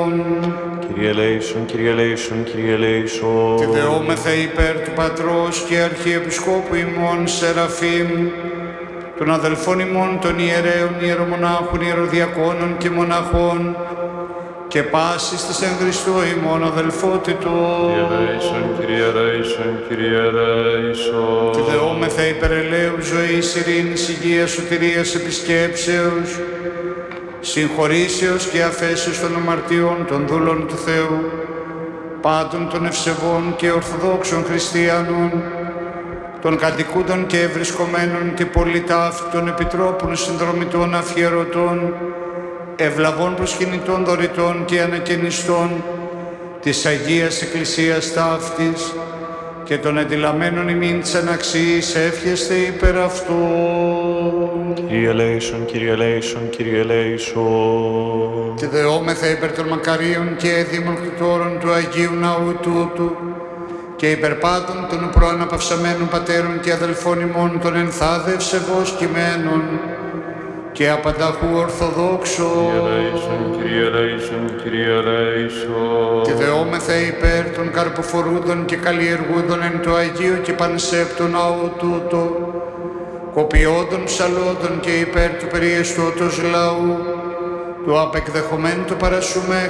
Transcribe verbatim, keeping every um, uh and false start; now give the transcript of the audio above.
ημών. Kyrie eleison, Kyrie eleison, Kyrie eleison. Τη δεόμεθα υπέρ του Πατρός και Αρχιεπισκόπου ημών Σεραφείμ, των αδελφών ημών των ιερέων, ιερομονάχων, ιεροδιακόνων και μοναχών, και πάσης της εν Χριστώ ημών αδελφότητος. Kyrie eleison, Kyrie eleison, Kyrie eleison. Τη δεόμεθα υπερ ελέου ζωής, ειρήνης, υγείας, σωτηρίας, επισκέψεως, συγχωρήσεως και αφέσεως των αμαρτιών των δούλων του Θεού, πάντων των ευσεβών και ορθοδόξων χριστιανών, των κατοικούντων και ευρισκομένων και πολυτάφτων επιτρόπων, συνδρομητών, αφιερωτών, ευλαβών προσκυνητών, δωρητών και ανακαινιστών της Αγίας Εκκλησίας ταύτης και των εντυλαμμένων ημίν της αναξιής εύχεστε υπέρ αυτού. Kyrie eleison, Kyrie eleison, Kyrie eleison. Τη δεόμεθα υπέρ των μακαρίων και έδημων κτητόρων του Αγίου Ναού τούτου και υπέρ πάντων των προαναπαυσαμένων πατέρων και αδελφών ημών των ενθάδε ευσεβώς κειμένων και απανταχού ορθοδόξων. Kyrie eleison, Kyrie eleison, Kyrie eleison. Τη δεόμεθα υπέρ των καρποφορούντων και καλλιεργούντων εν το Αγίο και πανσέπτο ναό τούτο, κοπιόντων ψαλόντων και υπέρ του περιεστώτος λαού, του απεκδεχομένου το παρασούμε